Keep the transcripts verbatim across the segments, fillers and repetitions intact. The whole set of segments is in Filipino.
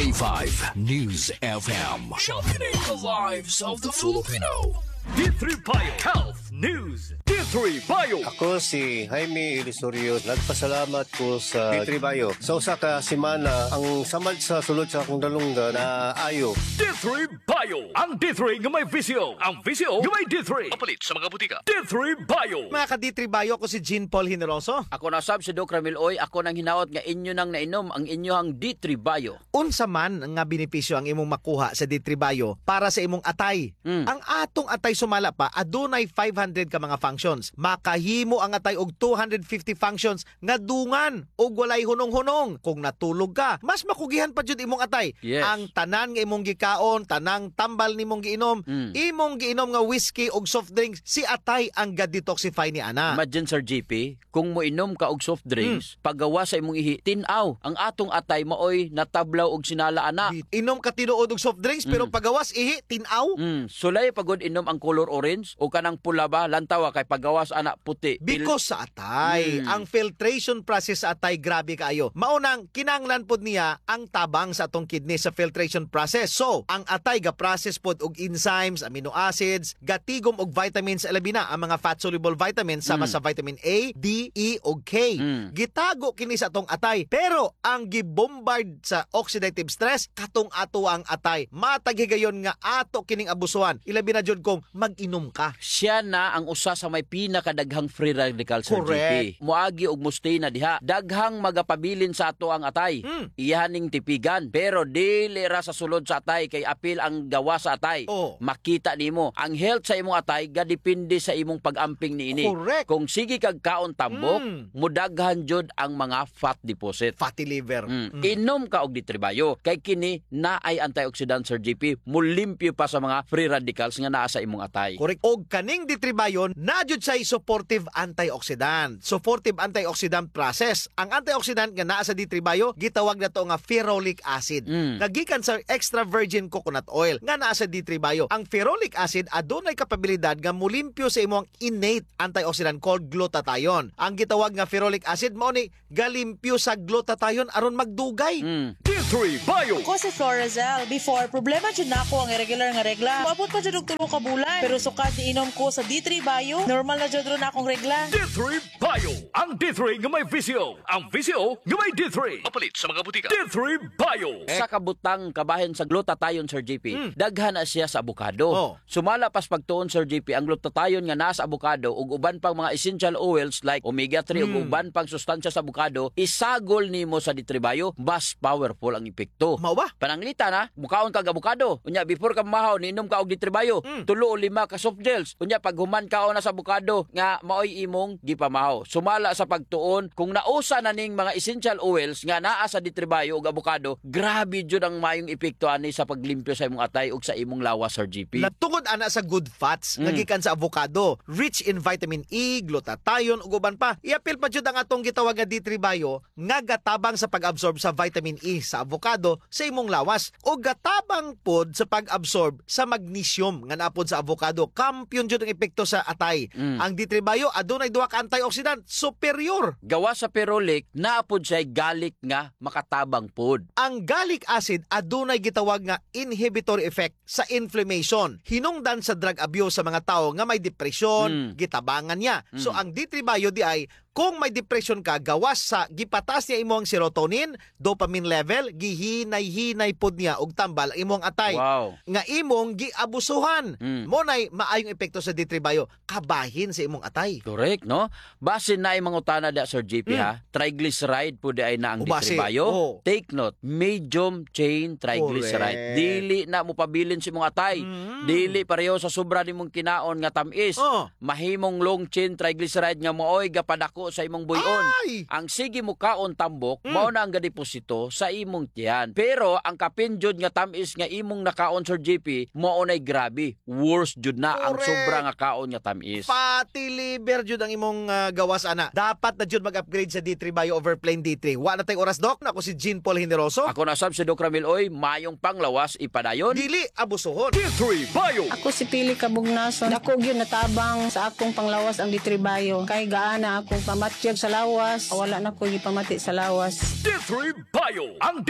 K five News F M. Sharpening the lives of the Filipino. D three Bio Health News. D three Bio. Ako si Jaime Ilisorio. Nagpasalamat ko sa D three Bio. Sa usa ka semana, ang samad sa sulod sa akong dalungga na ayo. D three Bio. Ang D three nga may visio. Ang visio nga may D three. Papalit sa mga butika. D three Bio. Mga ka-D three Bio, ako si Jean Paul Generoso. Ako na sab si Doc Ramil Oy, ako nang hinaot nga inyo nang nainom ang inyohang D three Bio. Unsa man nga benepisyo ang imong makuha sa D three Bio para sa imong atay. Mm. Ang atong atay sumala pa, adunay five hundred ka mga functions. Makahimo ang atay og two hundred fifty functions nga dungan og walay hunong-hunong. Kung natulog ka, mas makugihan pa jud imong atay. Yes. Ang tanan nga imong gikaon, tanang tambal nimong giinom, Mm. imong giinom nga whiskey og soft drinks, si atay ang ga-detoxify ni ana. Imagine Sir G P, kung mo inom ka og soft drinks, paggawa sa imong ihi, tinaw. Ang atong atay maoy natablaw og sinala ana. Inom ka tinuod og soft drinks pero pagawas ihi tinaw. Mm, sulay pagod inom ang color orange o kanang pula ba lantawa kay paggawas ana puti. Because sa atay, Mm. ang filtration process sa atay grabe kaayo. Maunang kinanglan pod niya ang tabang sa atong kidney sa filtration process. So, ang atay ga process pod og enzymes, amino acids, gatigom og vitamins alabi na ang mga fat soluble vitamins sama Mm. sa vitamin A, D, E ug K. Mm. Gitago kini sa atong atay. Pero ang gibombard sa oxidative stress katong ato ang atay. Matag higayon nga ato kining abusuhan. Ilabi na jud kung mag-inom ka. Siya na ang usa sa may pinakadaghang free radical Sir G P. Correct. Moagi og mustay na diha. Daghang magapabilin sa ato ang atay. Mm. Iyaning tipigan. Pero dili ra sa sulod sa atay kay apil ang gawa sa atay. Oh. Makita nimo ang health sa imong atay gadepende sa imong pag-amping niini. Correct. Kung sige kag kaon tambok, Mm. mudaghan jud ang mga fat deposit. Fatty liver. Mm. Mm. Inom ka og D three Bio kay kini na ay antioxidant Sir G P, mulimpyo pa sa mga free radicals nga naa sa imong atay. Correct. Og kaning D three Bio, najud say supportive antioxidant. Supportive antioxidant process. Ang antioxidant nga naa sa D three Bio, gitawag na to nga ferulic acid. Mm. Nagikan sa extra virgin coconut oil nga naa sa D three Bio. Ang ferulic acid adunay kapabilidad nga mulimpyo sa imong innate antioxidant called glutathione. Ang gitawag nga ferulic acid mao ni galimpyo sa glutathione aron magdugay. Mm. D three Bio. Ako si Florazel. Before, problema dyan na ako ang irregular nga regla. Mabot pa dyan og tulo ka bulan. Pero sukad ni inom ko sa D three Bio, normal na dyan ron akong regla. D three Bio. Ang D three nga may visio. Ang visio nga may D three. Papalit sa mga butika. D three Bio. Sa kabutang kabahin sa glutathione Sir G P, daghan na siya sa abukado. Oh. Sumala pas pagtuon Sir G P ang glutathione nga nasa abukado ug uban pang mga essential oils like omega three ug uban pang sustansya sa abukado, isagol nimo sa D three Bio, mas powerful ang epekto. Mao ba? Pananglita na, mukaon kag abukado. Unya before ka mahaw niinom ka og D three Bio, tulo o lima ka soft gels. Unya pag human kaon na sa abukado nga maoy imong gipamahaw. Sumala sa pagtuon kung nausa na ning mga essential oils nga naa sa D three Bio ug abukado, grabe jud ang mayong epekto ani sa paglimpyo sa imong atay ug sa imong lawas Sir G P. Tungod ana sa good fats Mm. nga gikan sa avocado, rich in vitamin E, glutathione ug uban pa. Iapil pa jud ang atong gitawag nga D three Bio nga gatabang sa pag-absorb sa vitamin E sa avocado sa imong lawas o gatabang pod sa pag-absorb sa magnesium nga napod sa avocado. Kampiyon jud ang epekto sa atay. Mm. Ang D three Bio adunay duha ka antioxidant superior. Gawa sa ferulic, naapod siya galik nga makatabang pod. Ang gallic acid adunay gitawag nga inhibitory effect sa inflammation. Hinungdan sa drug abuse sa mga tao nga may depresyon, Mm. gitabangan niya. So Mm. ang D three Bio di ay kung may depression ka, gawas sa gipatas niya imong serotonin, dopamine level, gihinay-hinay pod niya og tambal ang imong atay. Wow. Nga imong giabusuhan. Mm. Mo nay maayong epekto sa D three Bio, kabahin sa imong atay. Correct, no? Base na yung mga utana da, Sir G P, ha? Triglyceride po di ay na ang O, base. D three Bio. Oh. Take note, medium chain triglyceride. Correct. Dili na mo pabilin si mong atay. Mm. Dili pareho sa sobra ni mong kinaon nga tamis. Oh. Mahimong long chain triglyceride nga mooy gapadako sa imong buyon. Ay! Ang sige mo kaon tambok, mao na ang gadeposito sa imong tiyan. Pero ang kapinjod nga tamis nga imong nakaon Sir G P, mao nay grabe. Worse jud na ang Correct. sobra nga kaon nga tamis. Fatty liver jud ang imong ah, gawas ana. Dapat na jud mag-upgrade sa D three Bio over plain D three. Wa na tay oras dok. Nako si Jean Paul Generoso. Ako na sab si Doc Ramil Oy, mayong panglawas ipadayon. Dili abusohon. D three Bio. Ako si Pili Kabugnason. Ako gyud natabang sa akong panglawas ang D three Bio. Kay gaana akong pamatyag sa lawas. Wala na ko gipamati sa lawas. D three Bio. Ang D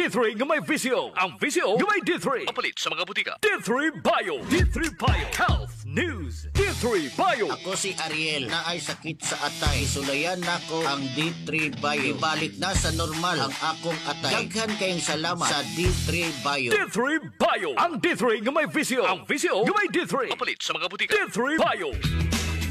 D three nga may visyo. Ang visyo nga may D three. Papalit sa mga butika. D three Bio. D three Bio. Health News. D three Bio. Ako si Ariel na ay sakit sa atay. Isulayan nako ang D three Bio. Ibalik na sa normal ang akong atay. Daghan kayong salamat sa D three Bio. D three Bio. Ang D three nga may visyo. Ang visyo nga may D three. Papalit sa mga butika. D three Bio.